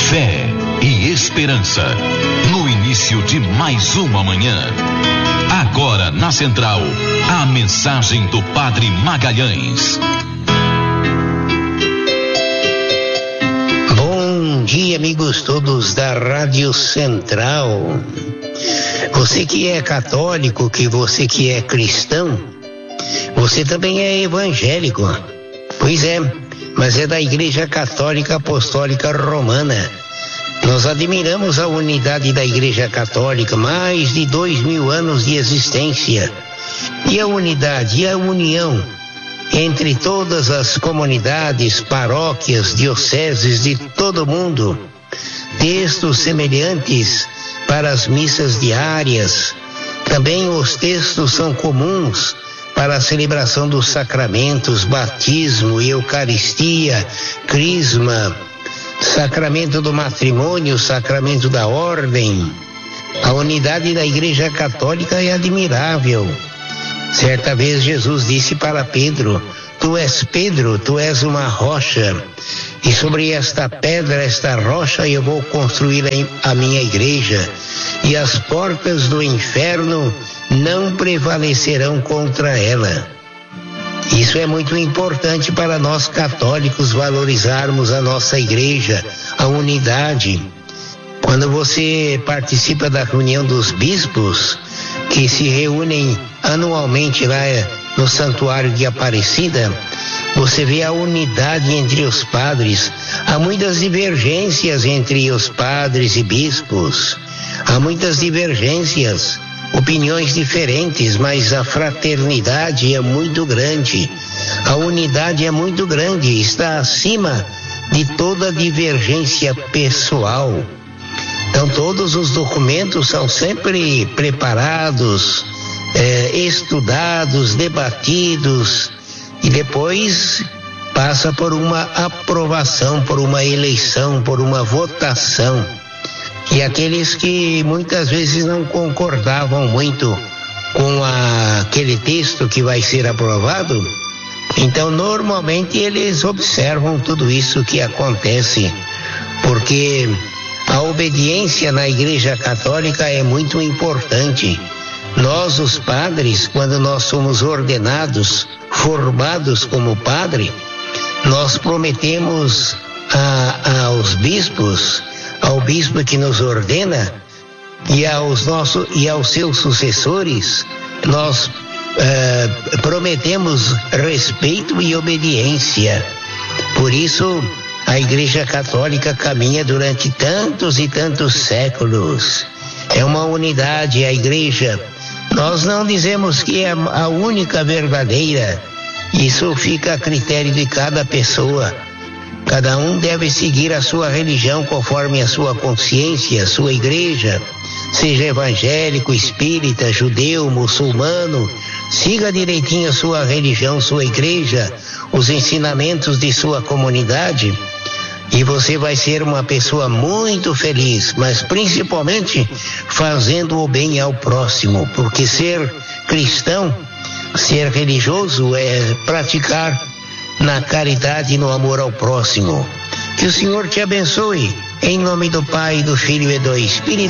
Fé e esperança, no início de mais uma manhã. Agora na Central, a mensagem do Padre Magalhães. Bom dia, amigos todos da Rádio Central. Você que é católico, você que é cristão, você também é evangélico. Pois é, mas é da Igreja Católica Apostólica Romana. Nós admiramos a unidade da Igreja Católica, mais de 2000 anos de existência. E a unidade e a união entre todas as comunidades, paróquias, dioceses de todo o mundo. Textos semelhantes para as missas diárias. Também os textos são comuns para a celebração dos sacramentos, batismo, eucaristia, crisma, sacramento do matrimônio, sacramento da ordem. A unidade da Igreja Católica é admirável. Certa vez Jesus disse para Pedro: Tu és Pedro, tu és uma rocha, e sobre esta pedra, esta rocha, eu vou construir a minha igreja, e as portas do inferno não prevalecerão contra ela. Isso é muito importante para nós católicos valorizarmos a nossa igreja, a unidade. Quando você participa da reunião dos bispos, que se reúnem anualmente lá no Santuário de Aparecida, você vê a unidade entre os padres. Há muitas divergências entre os padres e bispos. Há muitas divergências, opiniões diferentes, mas a fraternidade é muito grande. A unidade é muito grande, está acima de toda divergência pessoal. Então todos os documentos são sempre preparados, estudados, debatidos, e depois passa por uma aprovação, por uma eleição, por uma votação. E aqueles que muitas vezes não concordavam muito com aquele texto que vai ser aprovado, então normalmente eles observam tudo isso que acontece, porque a obediência na Igreja Católica é muito importante. Nós, os padres, quando nós somos ordenados, formados como padre, nós prometemos aos bispos, ao bispo que nos ordena e aos seus sucessores, nós prometemos respeito e obediência. Por isso, a Igreja Católica caminha durante tantos e tantos séculos. É uma unidade, a Igreja. Nós não dizemos que é a única verdadeira. Isso fica a critério de cada pessoa. Cada um deve seguir a sua religião conforme a sua consciência, a sua igreja. Seja evangélico, espírita, judeu, muçulmano, siga direitinho a sua religião, sua igreja, os ensinamentos de sua comunidade, e você vai ser uma pessoa muito feliz, mas principalmente fazendo o bem ao próximo, porque ser cristão, ser religioso é praticar na caridade e no amor ao próximo. Que o Senhor te abençoe, em nome do Pai, do Filho e do Espírito